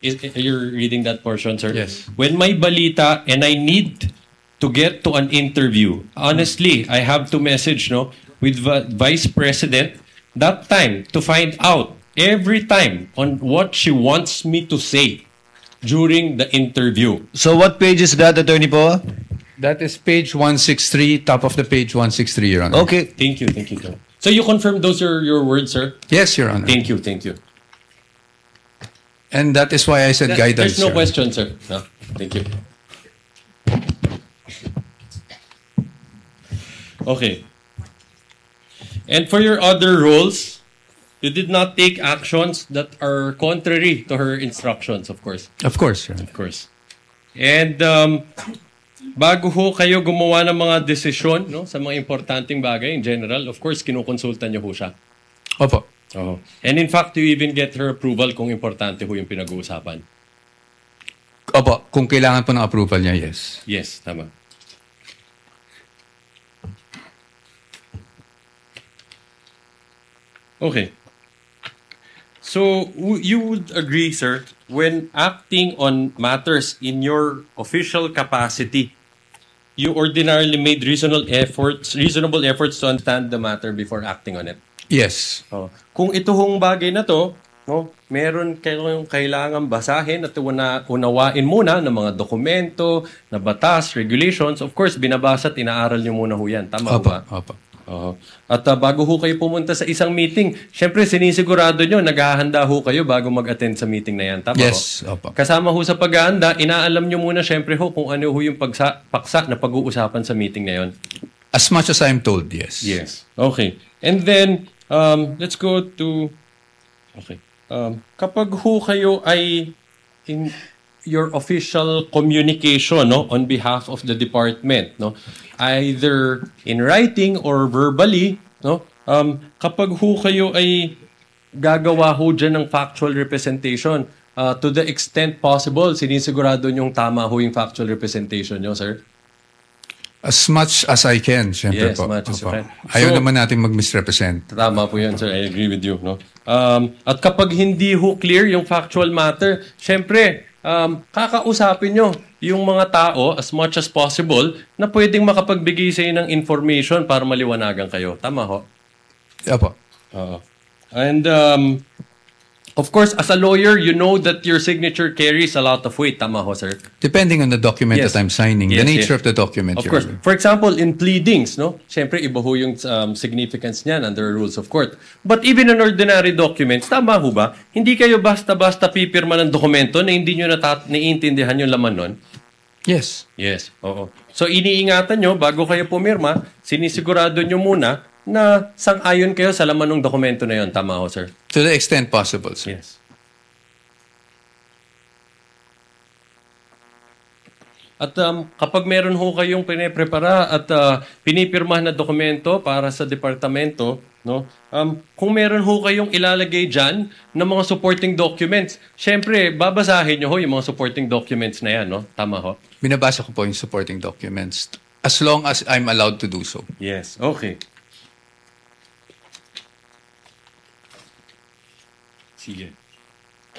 you're reading that portion, sir? Yes. When may balita and I need to get to an interview, honestly, I have to message with Vice President that time to find out every time on what she wants me to say during the interview. So what page is that, Attorney Poa? That is page 163, top of the page 163, Your Honor. Okay. Thank you, sir. So you confirm those are your words, sir? Yes, Your Honor. Thank you. And that is why I said guidance. There's no Your Honor. question, sir. No, thank you. Okay. And for your other roles, you did not take actions that are contrary to her instructions, of course. Of course, Your Honor. Of course. And bago ho kayo gumawa ng mga desisyon sa mga importanteng bagay in general, of course, kinukonsulta niyo ho siya. Opo. Oh. And in fact, you even get her approval kung importante ho yung pinag-uusapan. Opo, kung kailangan po ng approval niya, yes. Yes, tama. Okay. So, you would agree, sir, when acting on matters in your official capacity, you ordinarily made reasonable efforts to understand the matter before acting on it? Yes. Oh. Kung ito hong bagay na to, meron kayong kailangan basahin at unawain muna ng mga dokumento, na batas, regulations. Of course, binabasa at inaaral nyo muna ho yan. Tama Opo, ba? opo. At bago ho kayo pumunta sa isang meeting, syempre sinisigurado nyo, naghahanda ho kayo bago mag-attend sa meeting na yan. Tama Yes, ho? opo. Kasama ho sa paghahanda, inaalam nyo muna syempre ho kung ano ho yung paksa na pag-uusapan sa meeting na yon. As much as I'm told, yes. Yes. Okay. And then, let's go to... Okay. Kapag ho kayo ay in your official communication on behalf of the department, either in writing or verbally, kapag ho kayo ay gagawa ho dyan ng factual representation, to the extent possible, sinisigurado nyong tama ho yung factual representation nyo, sir? As much as I can, syempre Yes, po. much as you Opo. can. Ayaw So- naman natin mag-misrepresent. Tama po yan, sir. I agree with you. At kapag hindi ho clear yung factual matter, syempre, kakausapin nyo yung mga tao as much as possible na pwedeng makapagbigay sa inyo ng information para maliwanagan kayo. Tama ho? Opo. Oo. And of course, as a lawyer, you know that your signature carries a lot of weight. Tama ho, sir? Depending on the document Yes. that I'm signing, Yes, the nature yes. of the document. Of Your course. Honor. For example, in pleadings, syempre iba ho yung significance niyan under rules of court. But even in ordinary documents, tama ho ba? Hindi kayo basta-basta pipirma ng dokumento na hindi nyo naiintindihan yung laman nun? Yes. Yes, oo. So iniingatan nyo, bago kayo pumirma, sinisigurado nyo muna na sang-ayon kayo sa laman ng dokumento na yon. Tama ho, sir? To the extent possible, sir. Yes. At kapag meron ho kayong piniprepara at pinipirmahan na dokumento para sa departamento, kung meron ho kayong ilalagay dyan ng mga supporting documents, syempre, babasahin nyo ho yung mga supporting documents na yan, Tama ho? Binabasa ko po yung supporting documents as long as I'm allowed to do so. Yes. Okay. Sige.